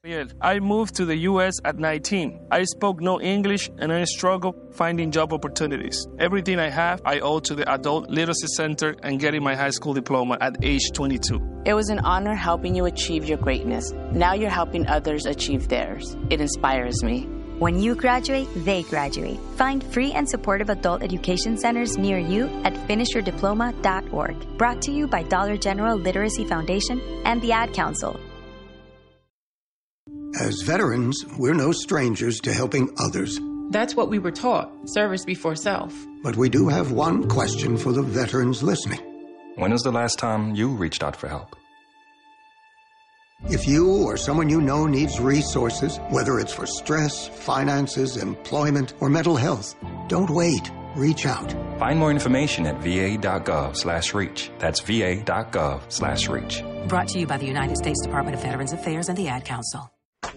I moved to the U.S. at 19. I spoke no English and I struggled finding job opportunities. Everything I have, I owe to the Adult Literacy Center and getting my high school diploma at age 22. It was an honor helping you achieve your greatness. Now you're helping others achieve theirs. It inspires me. When you graduate, they graduate. Find free and supportive adult education centers near you at finishyourdiploma.org. Brought to you by Dollar General Literacy Foundation and the Ad Council. As veterans, we're no strangers to helping others. That's what we were taught, service before self. But we do have one question for the veterans listening. When was the last time you reached out for help? If you or someone you know needs resources, whether it's for stress, finances, employment, or mental health, don't wait. Reach out. Find more information at va.gov/reach. That's va.gov/reach. Brought to you by the United States Department of Veterans Affairs and the Ad Council.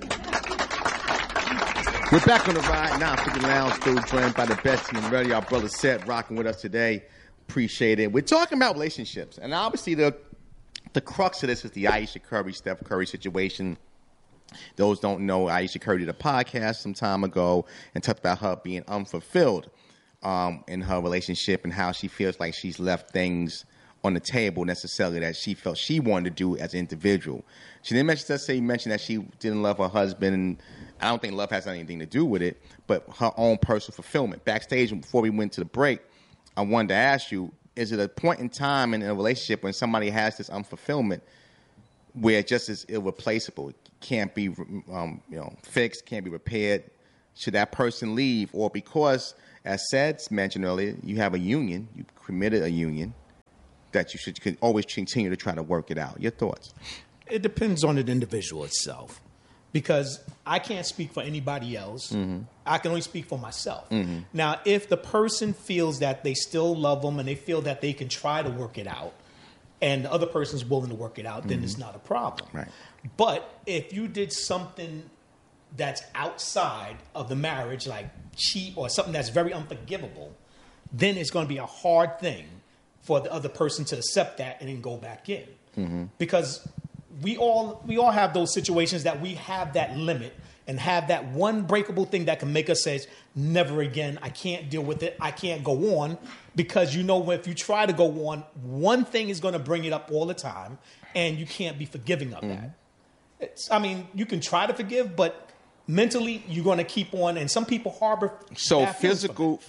We're back on the Ride 950 Lounge, still joined by the best in the radio. Our brother Seth rocking with us today. Appreciate it. We're talking about relationships, and obviously the crux of this is the Ayesha Curry, Steph Curry situation. Those don't know, Ayesha Curry did a podcast some time ago and talked about her being unfulfilled in her relationship and how she feels like she's left things on the table necessarily that she felt she wanted to do as an individual. She didn't mention that she didn't love her husband, and I don't think love has anything to do with it, but her own personal fulfillment. Backstage, before we went to the break, I wanted to ask you, is it a point in time in a relationship when somebody has this unfulfillment where it just is irreplaceable? It can't be fixed, can't be repaired. Should that person leave? Or because, as Seth mentioned earlier, you have a union, you committed a union, that you should always continue to try to work it out. Your thoughts? It depends on the individual itself. Because I can't speak for anybody else. Mm-hmm. I can only speak for myself. Mm-hmm. Now, if the person feels that they still love them and they feel that they can try to work it out and the other person's willing to work it out, then it's not a problem. Right. But if you did something that's outside of the marriage, like cheat or something that's very unforgivable, then it's going to be a hard thing for the other person to accept that and then go back in. Mm-hmm. Because we all have those situations that we have that limit and have that one breakable thing that can make us say, never again, I can't deal with it, I can't go on. Because if you try to go on, one thing is going to bring it up all the time, and you can't be forgiving of that. You can try to forgive, but mentally you're going to keep on, and some people harbor. So physical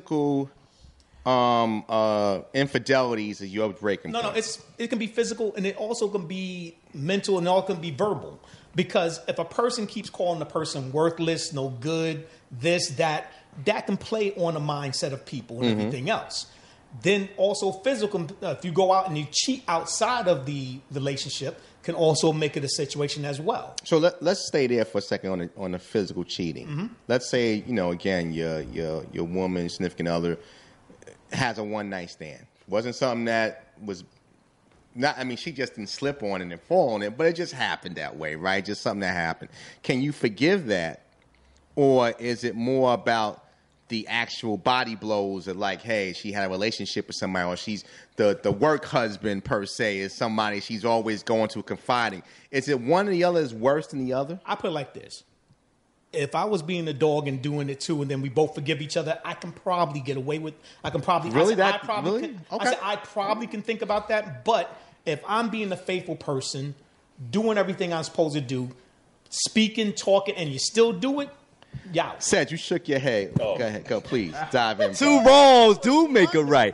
infidelities is your breaking point. No, it can be physical, and it also can be mental, and it all can be verbal. Because if a person keeps calling the person worthless, no good, this, that can play on the mindset of people and everything else. Then also physical, if you go out and you cheat outside of the relationship, can also make it a situation as well. So let's stay there for a second on the physical cheating. Mm-hmm. Let's say, again, your woman, significant other, has a one-night stand. Wasn't something that was not, she just didn't slip on it and fall on it, but it just happened that way, right? Just something that happened. Can you forgive that? Or is it more about the actual body blows of like, hey, she had a relationship with somebody, or she's the work husband per se is somebody she's always going to confiding. Is it one or the other is worse than the other? I put it like this. If I was being a dog and doing it too, and then we both forgive each other, I can probably get away with. I can probably really I probably can think about that. But if I'm being a faithful person, doing everything I'm supposed to do, speaking, talking, and you still do it, yeah. Seth, you shook your head. Oh. Go ahead, go please dive in. Two wrongs do make a right.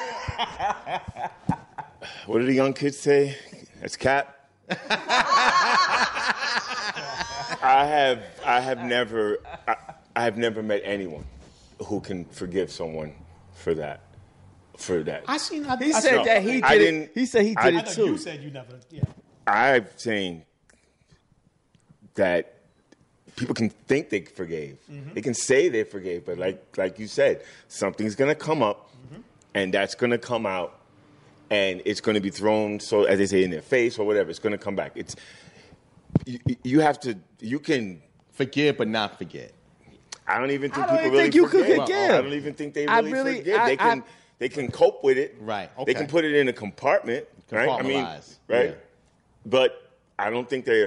What do the young kids say? That's cap. I have never met anyone who can forgive someone for that. I seen. He said that he did it. He said he did it too. You said you never. Yeah. I'm saying that people can think they forgave. Mm-hmm. They can say they forgave, but like you said, something's gonna come up, and that's gonna come out, and it's gonna be thrown. So as they say, in their face or whatever, it's gonna come back. It's you have to. You can forgive, but not forget. I don't even think people really forgive. I don't even think they really forgive. They can cope with it. Right. Okay. They can put it in a compartment. Right. Right. Yeah. But I don't think they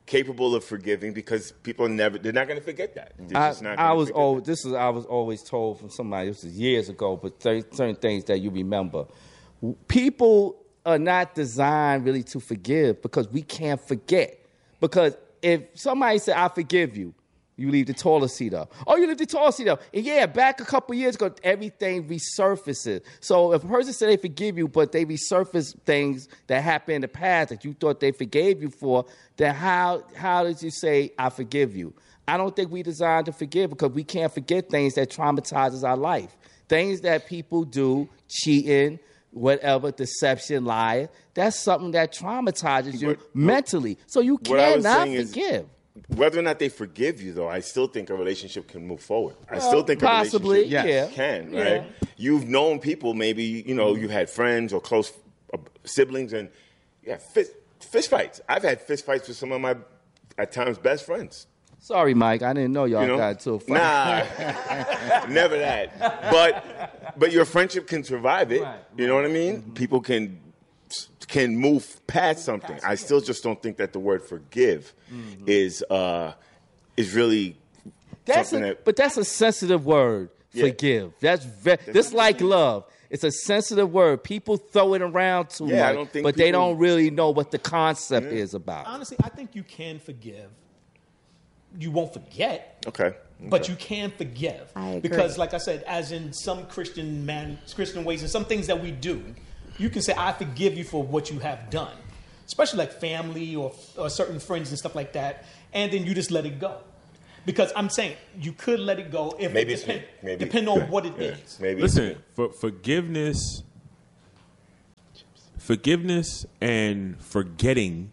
capable of forgiving because people they're not going to forget that. I was always told from somebody, this was years ago, but certain things that you remember. People are not designed really to forgive because we can't forget. Because if somebody said, I forgive you, you leave the toilet seat up. Oh, you leave the toilet seat up. And yeah, back a couple years ago, everything resurfaces. So if a person said they forgive you, but they resurface things that happened in the past that you thought they forgave you for, then how did you say, I forgive you? I don't think we designed to forgive because we can't forget things that traumatizes our life. Things that people do, cheating, whatever, deception, lying, that's something that traumatizes you mentally. So you cannot forgive. Whether or not they forgive you, though, I still think a relationship can move forward. I still think a relationship can, right? Yeah. You've known people, maybe, you had friends or close siblings, and fist fights. I've had fist fights with some of my, at times, best friends. Sorry, Mike, I didn't know y'all got into a fight. Nah, never that. But your friendship can survive it. Right. You know what I mean? Mm-hmm. People can move past something. I still just don't think that the word forgive is really something but that's a sensitive word. Yeah. Forgive. That's like love. It's a sensitive word. People throw it around too much, but they don't really know what the concept is about. Honestly, I think you can forgive. You won't forget. Okay. But you can forgive. I agree. Because, like I said, as in some Christian ways and some things that we do, you can say, I forgive you for what you have done. Especially like family or certain friends and stuff like that. And then you just let it go. Because I'm saying you could let it go if it depend on what it is. Maybe. Listen, for forgiveness and forgetting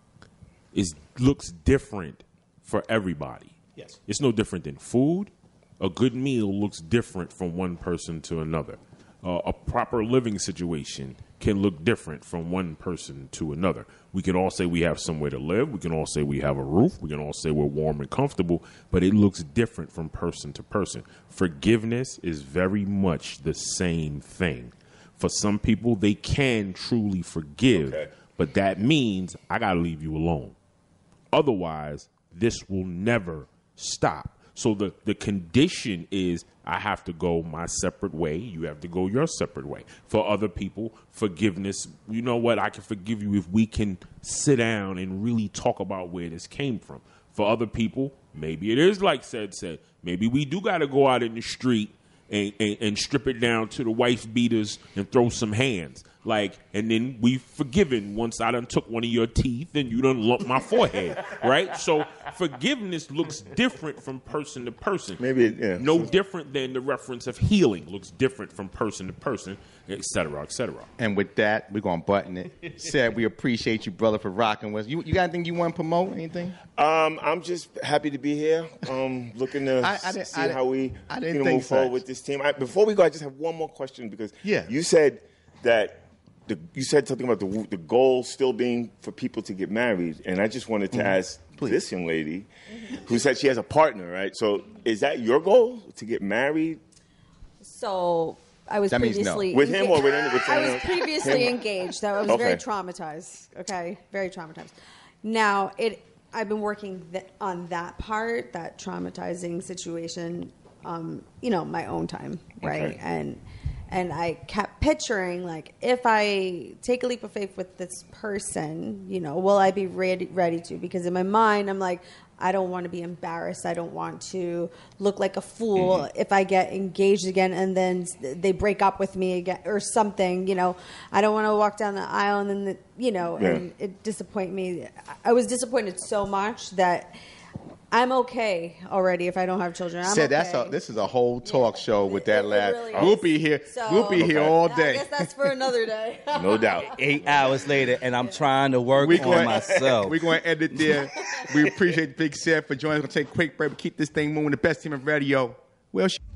looks different for everybody. Yes. It's no different than food. A good meal looks different from one person to another. A proper living situation can look different from one person to another. We can all say we have somewhere to live. We can all say we have a roof. We can all say we're warm and comfortable, but it looks different from person to person. Forgiveness is very much the same thing. For some people, they can truly forgive, but that means I got to leave you alone. Otherwise, this will never stop. So the condition is I have to go my separate way. You have to go your separate way. For other people, forgiveness, you know what? I can forgive you if we can sit down and really talk about where this came from. For other people, maybe it is like said. Maybe we do got to go out in the street and strip it down to the wife beaters and throw some hands. And then we've forgiven once I done took one of your teeth and you done lumped my forehead, right? So forgiveness looks different from person to person. No different than the reference of healing looks different from person to person, et cetera, et cetera. And with that, we're going to button it. Seth, we appreciate you, brother, for rocking with us. You got anything you want to promote, anything? I'm just happy to be here. Looking to see how we move forward with this team. Before we go, I just have one more question because you said that you said something about the goal still being for people to get married, and I just wanted to ask this young lady who said she has a partner, right? So is that your goal, to get married? So I was previously... With him or with anyone? I was previously engaged. I was very traumatized, very traumatized. Now, I've been working on that part, that traumatizing situation, my own time, right? And I kept picturing, if I take a leap of faith with this person, will I be ready to? Because in my mind, I'm like, I don't want to be embarrassed. I don't want to look like a fool if I get engaged again and then they break up with me again or something. I don't want to walk down the aisle and then, and it disappoint me. I was disappointed so much that I'm okay already if I don't have children. This is a whole talk show with that laugh. Really we'll be here. We'll be here all day. I guess that's for another day. No doubt. 8 hours later, and I'm trying to work on myself. We're going to end it there. We appreciate Big Seth for joining us. We'll take a quick break. We'll keep this thing moving. The best team of radio. Well.